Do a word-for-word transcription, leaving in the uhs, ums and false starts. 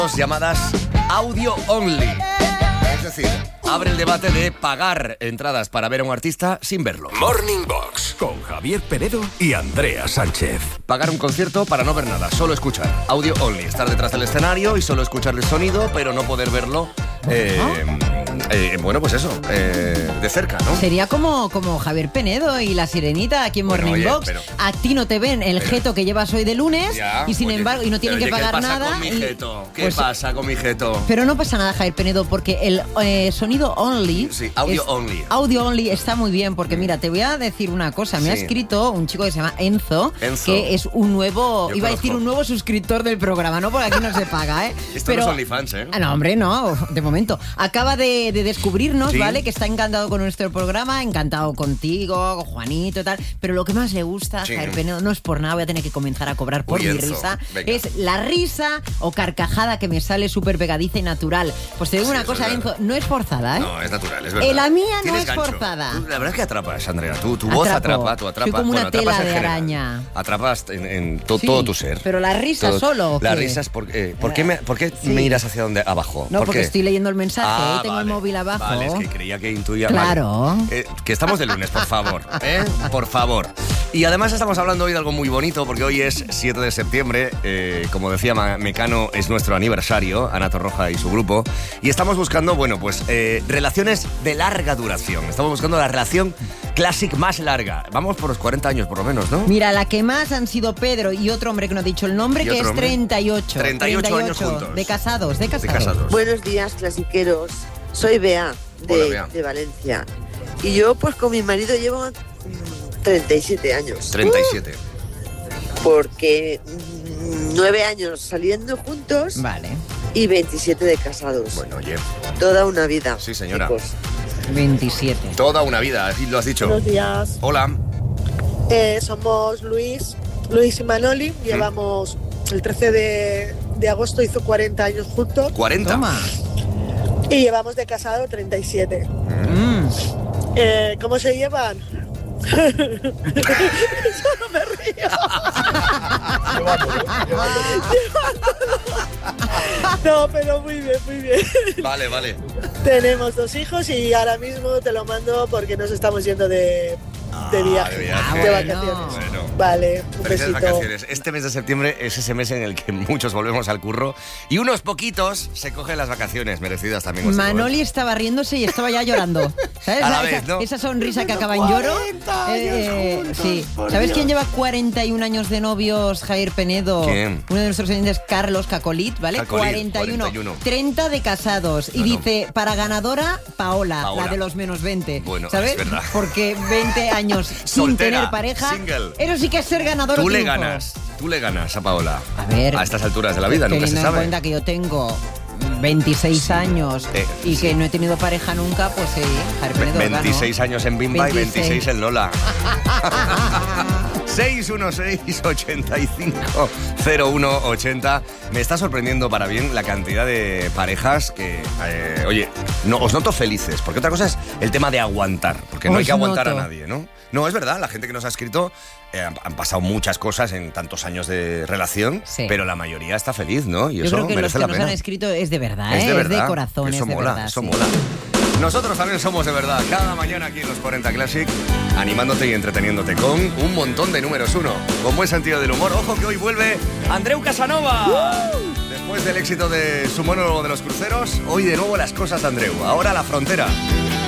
llamadas audio only. Es decir, abre el debate de pagar entradas para ver a un artista sin verlo. Morning Box con Javier Penedo y Andrea Sánchez. Pagar un concierto para no ver nada, solo escuchar. Audio only, estar detrás del escenario y solo escuchar el sonido, pero no poder verlo. Eh, eh, bueno, pues eso, eh, de cerca, ¿no? Sería como, como Javier Penedo y la Sirenita aquí en Bueno, Morning oye, Box. pero- A ti no te ven el pero- jeto que llevas hoy de lunes Ya, y sin oye, embargo y no tienen pero que oye, pagar ¿qué pasa nada. con mi y- jeto? ¿Qué pues- pasa con mi jeto? Pero no pasa nada, Javier Penedo, porque el eh, sonido only... Sí, audio es- only. Audio only está muy bien, porque mira, te voy a decir una cosa. Me ha Sí. escrito un chico que se llama Enzo, Enzo. que es un nuevo... Yo iba a conozco. decir un nuevo suscriptor del programa, ¿no? Porque aquí no se paga, ¿eh? Esto no es OnlyFans, ¿eh? Ah, no, hombre, no, de momento. Acaba de, de descubrirnos, Sí. ¿vale? Que está encantado con nuestro programa, encantado contigo, con Juanito y tal. Pero lo que más le gusta, Sí. Javier Penedo, no es por nada, voy a tener que comenzar a cobrar por Uy, mi Enzo, risa. venga. Es la risa o carcajada que me sale súper pegadiza y natural. Pues te digo Sí, una eso cosa, es Enzo, verdad. no es forzada, ¿eh? No, es natural, es verdad. Eh, la mía no Tienes es gancho. forzada. Tú, la verdad es que atrapas, Andrea. Tu, tu voz Atrapo. atrapa, tú atrapas. Soy como una atrapas tela en de general. araña. Atrapas en, en to- Sí, todo tu ser. pero la risa Todo- solo, ¿o La qué? risa es porque... ¿Por qué me, por qué Sí. me irás hacia donde abajo? No, ¿Por porque qué? estoy leyendo el mensaje, Ah, ¿eh? Tengo vale. el móvil abajo. Vale, es que creía que intuía... Claro. Vale. Eh, que estamos de lunes, por favor. ¿eh? Por favor. Y además estamos hablando hoy de algo muy bonito, porque hoy es siete de septiembre. Eh, como decía Ma- Mecano, es nuestro aniversario, Ana Torroja y su grupo. Y estamos buscando, bueno, pues eh, relaciones de larga duración. Estamos buscando la relación classic más larga. Vamos por los cuarenta años, por lo menos, ¿no? Mira, la que más han sido Pedro y otro hombre que no ha dicho el nombre, ¿Y que otro es hombre? treinta y ocho. treinta y ocho años juntos. De casados, de casados. De casados. Buenos días, clasiqueros. Soy Bea, de, Hola, Bea. de Valencia. Y yo, pues con mi marido llevo mm, treinta y siete años. treinta y siete. Porque mm, nueve años saliendo juntos Vale. y veintisiete de casados. Bueno, oye, Toda una vida. Sí, señora. chicos. veintisiete. toda una vida, así lo has dicho. Buenos días. Hola. Eh, somos Luis, Luis y Manoli. Llevamos el trece de, de agosto, hizo cuarenta años juntos. cuarenta. Toma. Y llevamos de casado treinta y siete. Mm. Eh, ¿Cómo se llevan? Solo me río. No, pero muy bien, muy bien. Vale, vale. Tenemos dos hijos y ahora mismo te lo mando porque nos estamos yendo de, de viaje, de viaje. de Ah, vacaciones. Bueno. Vale, un Felices besito. vacaciones. Este mes de septiembre es ese mes en el que muchos volvemos al curro y unos poquitos se cogen las vacaciones, merecidas también. os digo, ¿eh? Manoli estaba riéndose y estaba ya llorando. ¿Sabes? A la esa, vez, ¿no? esa sonrisa que acaba en lloro. Eh, eh, sí. ¿Sabes quién lleva cuarenta y un años de novios, Javier Penedo? ¿Quién? Uno de nuestros oyentes, Carlos Cacolit, ¿vale? Cacolit, cuarenta y uno. cuarenta y uno. treinta de casados. Y No, no. dice, para ganadora, Paola, Paola. la de los menos veinte. Bueno, ¿sabes? es verdad. Porque veinte años sin Soltera, tener pareja. single. Eso sí que es ser ganador o Tú le triunfo. ganas, tú le ganas a Paola. A ver. A estas alturas de la vida, nunca se Teniendo en sabe. cuenta que yo tengo veintiséis años Eh, y sí. que no he tenido pareja nunca, pues sí, Javier Penedo ganó. veintiséis años en Bimba y veintiséis. veintiséis en Lola. seis uno seis, ochenta y cinco, cero uno ochenta. Me está sorprendiendo para bien la cantidad de parejas que, eh, oye, no, os noto felices, porque otra cosa es el tema de aguantar, porque no hay Os que aguantar noto. a nadie, ¿no? No, es verdad, la gente que nos ha escrito, eh, han, han pasado muchas cosas en tantos años de relación, Sí. pero la mayoría está feliz, ¿no? Y Yo eso creo que los merece que la nos pena. han escrito es de verdad, Es ¿eh? de verdad. corazón, Eso es de mola, verdad. eso sí. mola. Nosotros también somos de verdad, cada mañana aquí en los cuarenta Classic, animándote y entreteniéndote con un montón de números uno, con buen sentido del humor. Ojo que hoy vuelve Andreu Casanova. Después del éxito de su monólogo de los cruceros, hoy de nuevo las cosas de Andreu. Ahora la frontera.